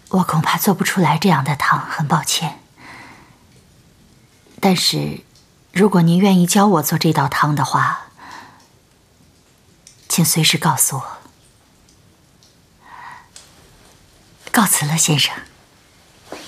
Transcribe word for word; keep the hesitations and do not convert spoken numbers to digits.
我恐怕做不出来这样的汤，很抱歉。但是，如果您愿意教我做这道汤的话，请随时告诉我。告辞了，先生。